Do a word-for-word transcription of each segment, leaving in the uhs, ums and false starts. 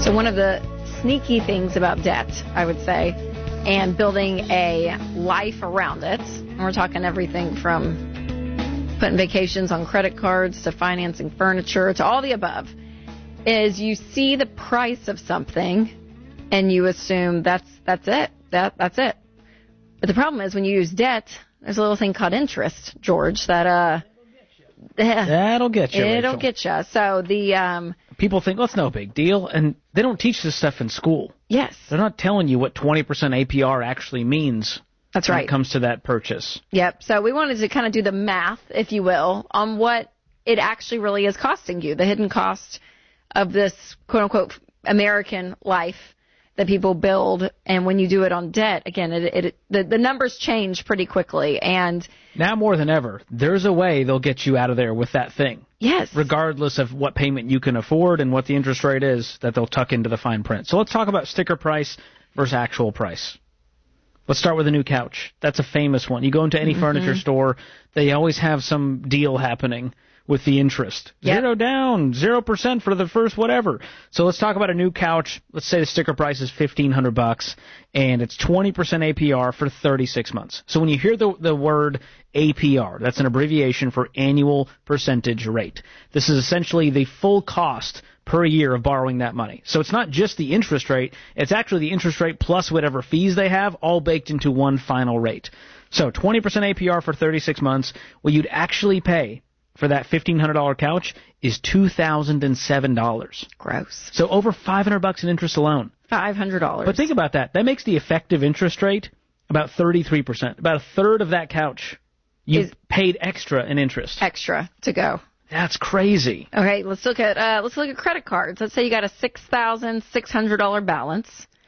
So one of the sneaky things about debt, I would say, and building a life around it, and we're talking everything from putting vacations on credit cards to financing furniture to all the above, is you see the price of something and you assume that's that's it. That that's it. But the problem is when you use debt, there's a little thing called interest, George, that uh That'll get you. It'll Rachel. get you. So the um people think, well, it's no big deal, and they don't teach this stuff in school. Yes. They're not telling you what twenty percent A P R actually means. That's when right. it comes to that purchase. Yep. So we wanted to kind of do the math, if you will, on what it actually really is costing you, the hidden cost of this quote-unquote American life that people build. And when you do it on debt, again, it, it the, the numbers change pretty quickly. And now more than ever, there's a way they'll get you out of there with that thing. Yes. Regardless of what payment you can afford and what the interest rate is that they'll tuck into the fine print. So let's talk about sticker price versus actual price. Let's start with a new couch. That's a famous one. You go into any mm-hmm. furniture store, they always have some deal happening with the interest. Yep. Zero down, zero percent for the first whatever. So let's talk about a new couch. Let's say the sticker price is fifteen hundred bucks, and it's twenty percent A P R for thirty-six months. So when you hear the the word A P R, that's an abbreviation for annual percentage rate. This is essentially the full cost per year of borrowing that money. So it's not just the interest rate, it's actually the interest rate plus whatever fees they have, all baked into one final rate. So twenty percent A P R for thirty-six months, what you'd actually pay for that fifteen hundred dollars couch is two thousand seven dollars. Gross. So over five hundred bucks in interest alone. five hundred dollars. But think about that. That makes the effective interest rate about thirty-three percent. About a third of that couch you is paid extra in interest. Extra to go. That's crazy. Okay, let's look at uh, let's look at credit cards. Let's say you got a six thousand six hundred dollars balance,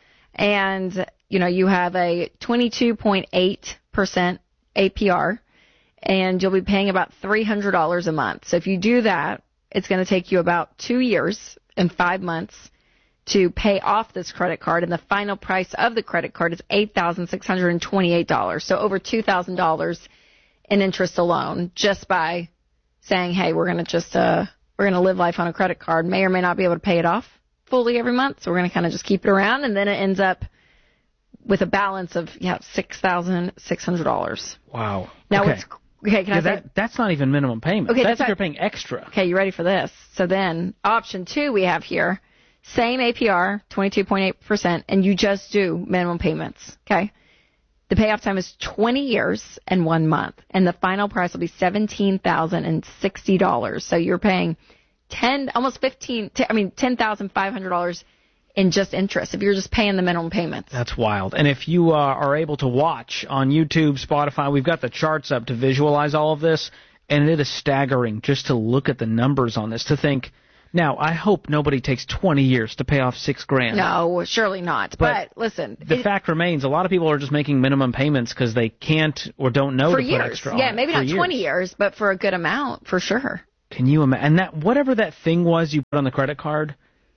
and you know you have a twenty-two point eight percent A P R. And you'll be paying about three hundred dollars a month. So if you do that, it's going to take you about two years and five months to pay off this credit card. And the final price of the credit card is eight thousand six hundred twenty-eight dollars. So over two thousand dollars in interest alone, just by saying, hey, we're going to just, uh, we're going to live life on a credit card. May or may not be able to pay it off fully every month. So we're going to kind of just keep it around. And then it ends up with a balance of, yeah, six thousand six hundred dollars. Wow. Now okay. it's Okay, can yeah, I say, that, that's not even minimum payment. Okay, that's, that's if you're paying extra. Okay, you ready for this? So then, option two we have here, same A P R, twenty-two point eight percent, and you just do minimum payments, okay? The payoff time is twenty years and one month, and the final price will be seventeen thousand sixty dollars. So you're paying ten, almost fifteen, I mean, ten thousand five hundred dollars in just interest if you're just paying the minimum payments. That's wild. And if you uh, are able to watch on YouTube, Spotify, we've got the charts up to visualize all of this, and it is staggering just to look at the numbers on this, to think, now, I hope nobody takes twenty years to pay off six grand. No, surely not. But, but listen. The it, fact remains, a lot of people are just making minimum payments because they can't or don't know for to years. put extra Yeah, on maybe not years. twenty years, but for a good amount, for sure. Can you imagine? And that, whatever that thing was you put on the credit card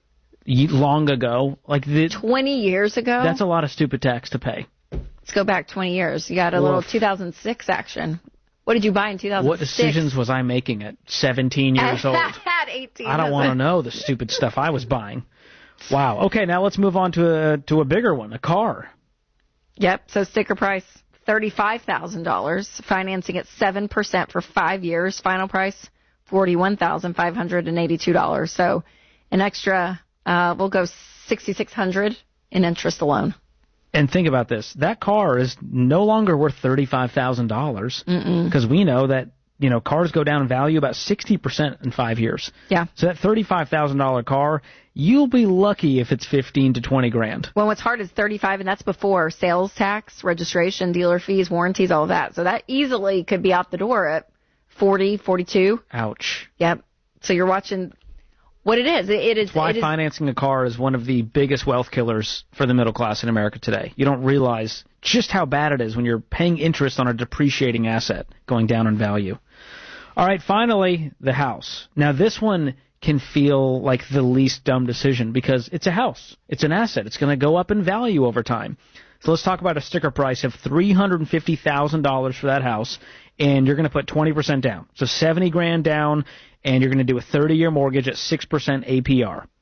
long ago, like the, twenty years ago, that's a lot of stupid tax to pay. Let's go back twenty years. You got a Oof. little two thousand six action. What did you buy in two thousand six? What decisions was I making at seventeen years old? At eighteen. I don't want to know the stupid stuff I was buying. Wow. Okay, now let's move on to a to a bigger one, a car. Yep. So sticker price thirty-five thousand dollars, financing at seven percent for five years. Final price forty-one thousand five hundred eighty-two dollars. So an extra. Uh, we'll go sixty-six hundred dollars in interest alone. And think about this. That car is no longer worth thirty-five thousand dollars because we know that, you know, cars go down in value about sixty percent in five years. Yeah. So that thirty-five thousand dollars car, you'll be lucky if it's fifteen to twenty grand. Well, what's hard is thirty-five, and that's before sales tax, registration, dealer fees, warranties, all of that. So that easily could be out the door at forty, forty-two. Ouch. Yep. So you're watching what it is. It, it is. That's why it is, financing a car is one of the biggest wealth killers for the middle class in America today. You don't realize just how bad it is when you're paying interest on a depreciating asset going down in value. All right, finally, the house. Now, this one can feel like the least dumb decision because it's a house. It's an asset. It's going to go up in value over time. So let's talk about a sticker price of three hundred fifty thousand dollars for that house, and you're going to put twenty percent down. So seventy grand down, and you're going to do a thirty-year mortgage at six percent A P R.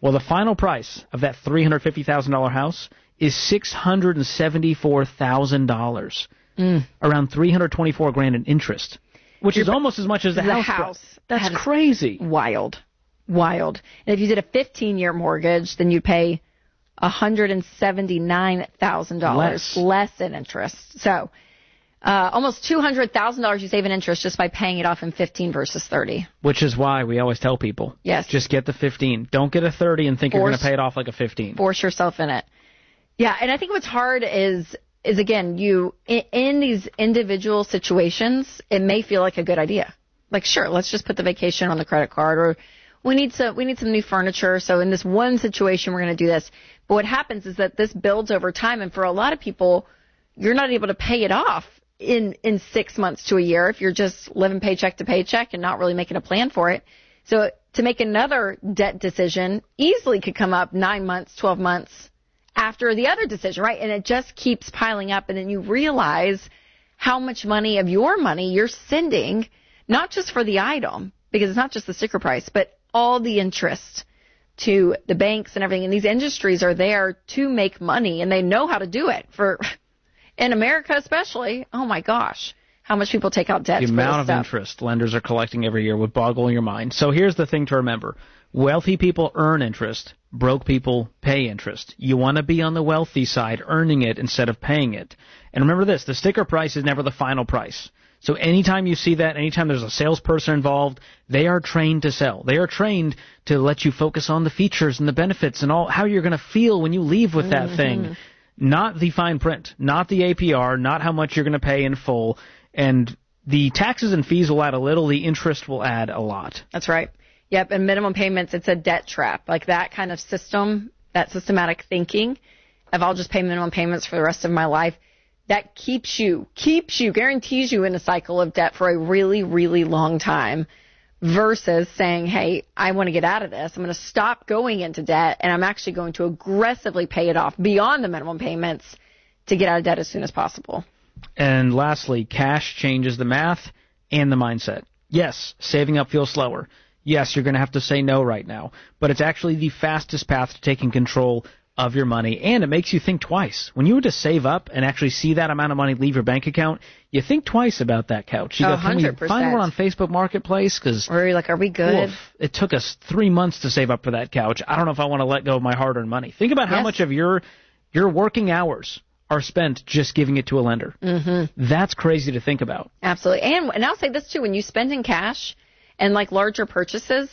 Well, the final price of that three hundred fifty thousand dollars house is six hundred seventy-four thousand dollars, mm. around three hundred twenty-four grand in interest, which You're, is almost as much as the, the house. house. That's that crazy. Wild. Wild. And if you did a fifteen-year mortgage, then you'd pay one hundred seventy-nine thousand dollars less. less in interest. So uh, almost two hundred thousand dollars you save in interest just by paying it off in fifteen versus thirty. Which is why we always tell people, yes, just get the fifteen. Don't get a thirty and think force, you're going to pay it off like a fifteen. Force yourself in it. Yeah, and I think what's hard is, is again, you in, in these individual situations, it may feel like a good idea. Like, sure, let's just put the vacation on the credit card, or we need some, we need some new furniture, so in this one situation, we're going to do this. But what happens is that this builds over time, and for a lot of people, you're not able to pay it off in, in six months to a year if you're just living paycheck to paycheck and not really making a plan for it. So to make another debt decision easily could come up nine months, twelve months after the other decision, right? And it just keeps piling up, and then you realize how much money of your money you're sending, not just for the item, because it's not just the sticker price, but all the interest to the banks and everything. And these industries are there to make money, and they know how to do it. For in America especially, oh my gosh, how much people take out debt. The for amount this of stuff. interest lenders are collecting every year would boggle your mind. So here's the thing to remember. Wealthy people earn interest. Broke people pay interest. You want to be on the wealthy side, earning it instead of paying it. And remember this, the sticker price is never the final price. So anytime you see that, anytime there's a salesperson involved, they are trained to sell. They are trained to let you focus on the features and the benefits and all how you're going to feel when you leave with that mm-hmm. thing. Not the fine print, not the A P R, not how much you're going to pay in full. And the taxes and fees will add a little, the interest will add a lot. That's right. Yep, and minimum payments, it's a debt trap. Like that kind of system, that systematic thinking of I'll just pay minimum payments for the rest of my life, that keeps you, keeps you, guarantees you in a cycle of debt for a really, really long time versus saying, hey, I want to get out of this. I'm going to stop going into debt, and I'm actually going to aggressively pay it off beyond the minimum payments to get out of debt as soon as possible. And lastly, cash changes the math and the mindset. Yes, saving up feels slower. Yes, you're going to have to say no right now, but it's actually the fastest path to taking control of your money, and it makes you think twice. When you were to save up and actually see that amount of money leave your bank account, you think twice about that couch. You go, can we find one on Facebook Marketplace? Cause, or you're like, are we good? Oof, it took us three months to save up for that couch. I don't know if I want to let go of my hard-earned money. Think about how yes. much of your your working hours are spent just giving it to a lender. Mm-hmm. That's crazy to think about. Absolutely. And, and I'll say this, too. When you spend in cash and, like, larger purchases,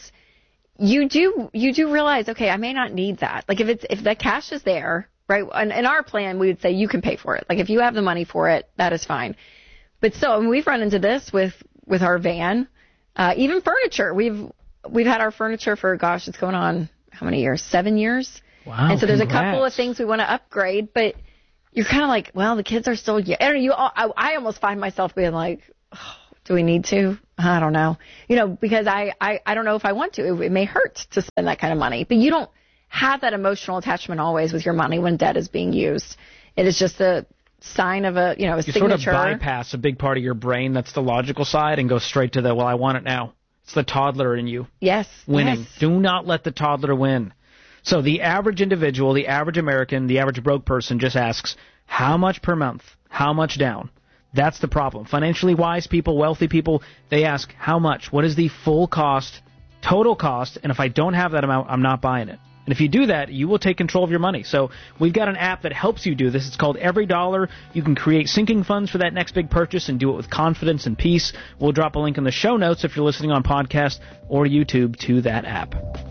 you do you do realize, okay, I may not need that. Like, if it's if the cash is there, right, in, in our plan, we would say you can pay for it. Like, if you have the money for it, that is fine. But still, and we've run into this with, with our van, uh, even furniture. We've we've had our furniture for, gosh, it's going on how many years? Seven years? Wow, and so there's congrats. a couple of things we want to upgrade, but you're kind of like, well, the kids are still young. I don't know, you, I, I almost find myself being like, oh, do we need to? I don't know. You know, because I, I, I don't know if I want to. It, it may hurt to spend that kind of money. But you don't have that emotional attachment always with your money when debt is being used. It is just a sign of a, you know, a you signature. You sort of bypass a big part of your brain that's the logical side and go straight to the, well, I want it now. It's the toddler in you. Yes. Winning. Yes. Do not let the toddler win. So the average individual, the average American, the average broke person just asks, how much per month? How much down? That's the problem. Financially wise people, wealthy people, they ask, how much? What is the full cost, total cost? And if I don't have that amount, I'm not buying it. And if you do that, you will take control of your money. So we've got an app that helps you do this. It's called Every Dollar. You can create sinking funds for that next big purchase and do it with confidence and peace. We'll drop a link in the show notes if you're listening on podcast or YouTube to that app.